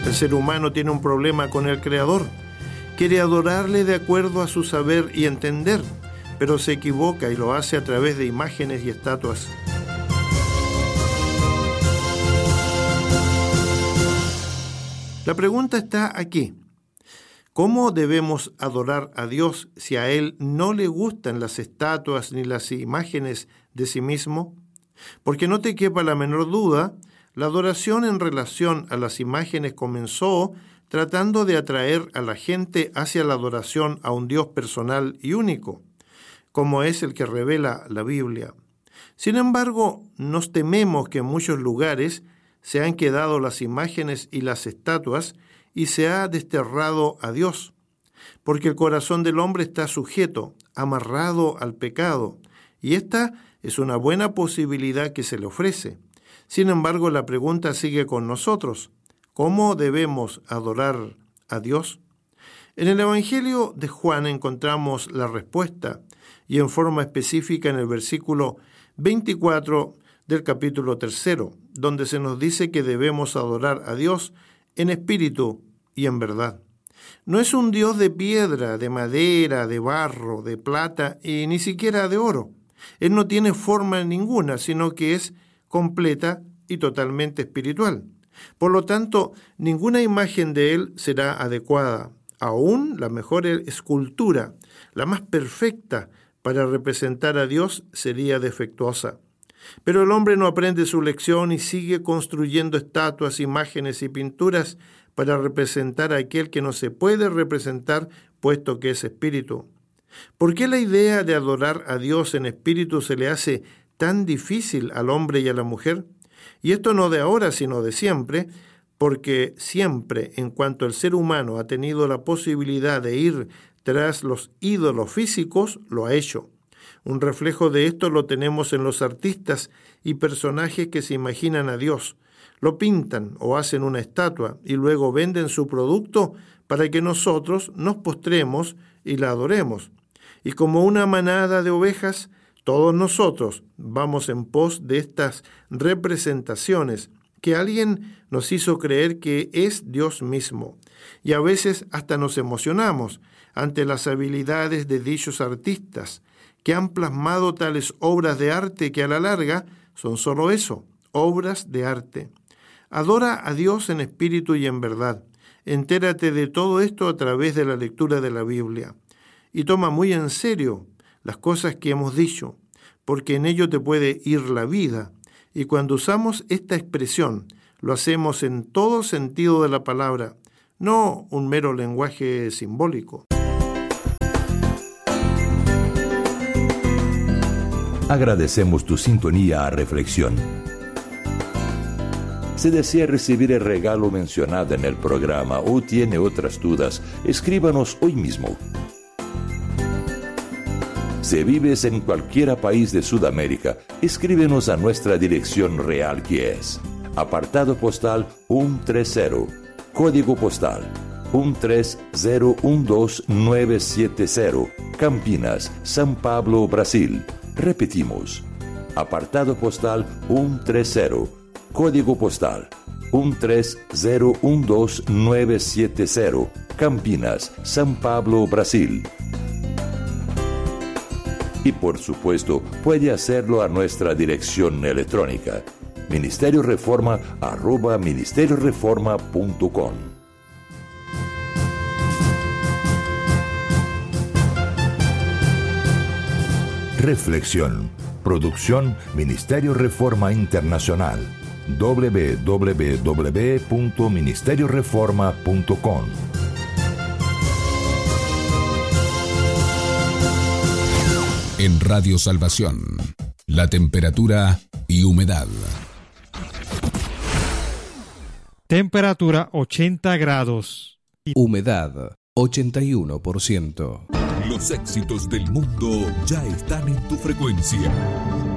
El ser humano tiene un problema con el Creador. Quiere adorarle de acuerdo a su saber y entender, pero se equivoca y lo hace a través de imágenes y estatuas. La pregunta está aquí. ¿Cómo debemos adorar a Dios si a Él no le gustan las estatuas ni las imágenes de sí mismo? Porque no te quepa la menor duda, la adoración en relación a las imágenes comenzó tratando de atraer a la gente hacia la adoración a un Dios personal y único, como es el que revela la Biblia. Sin embargo, nos tememos que en muchos lugares se han quedado las imágenes y las estatuas y se ha desterrado a Dios, porque el corazón del hombre está sujeto, amarrado al pecado, y esta es una buena posibilidad que se le ofrece. Sin embargo, la pregunta sigue con nosotros. ¿Cómo debemos adorar a Dios? En el Evangelio de Juan encontramos la respuesta, y en forma específica en el versículo 24 del capítulo 3, donde se nos dice que debemos adorar a Dios en espíritu y en verdad. No es un Dios de piedra, de madera, de barro, de plata y ni siquiera de oro. Él no tiene forma ninguna, sino que es completa y totalmente espiritual. Por lo tanto, ninguna imagen de Él será adecuada. Aún la mejor escultura, la más perfecta para representar a Dios, sería defectuosa. Pero el hombre no aprende su lección y sigue construyendo estatuas, imágenes y pinturas para representar a aquel que no se puede representar, puesto que es espíritu. ¿Por qué la idea de adorar a Dios en espíritu se le hace tan difícil al hombre y a la mujer? Y esto no de ahora, sino de siempre, porque siempre, en cuanto el ser humano ha tenido la posibilidad de ir tras los ídolos físicos, lo ha hecho. Un reflejo de esto lo tenemos en los artistas y personajes que se imaginan a Dios. Lo pintan o hacen una estatua y luego venden su producto para que nosotros nos postremos y la adoremos. Y como una manada de ovejas, todos nosotros vamos en pos de estas representaciones que alguien nos hizo creer que es Dios mismo. Y a veces hasta nos emocionamos ante las habilidades de dichos artistas, que han plasmado tales obras de arte que a la larga son solo eso, obras de arte. Adora a Dios en espíritu y en verdad. Entérate de todo esto a través de la lectura de la Biblia. Y toma muy en serio las cosas que hemos dicho, porque en ello te puede ir la vida. Y cuando usamos esta expresión, lo hacemos en todo sentido de la palabra, no un mero lenguaje simbólico. Agradecemos tu sintonía a Reflexión. Si desea recibir el regalo mencionado en el programa o tiene otras dudas, escríbanos hoy mismo. Si vives en cualquier país de Sudamérica, escríbenos a nuestra dirección real, que es apartado postal 130, código postal 13012970, Campinas, São Paulo, Brasil. Repetimos, apartado postal 130, código postal 13012970, Campinas, São Paulo, Brasil. Y por supuesto, puede hacerlo a nuestra dirección electrónica, ministerioreforma@ministerioreforma.com. Reflexión. Producción Ministerio Reforma Internacional. www.ministerioreforma.com. En Radio Salvación, la temperatura y humedad. Temperatura 80 grados. Humedad 81%. Los éxitos del mundo ya están en tu frecuencia.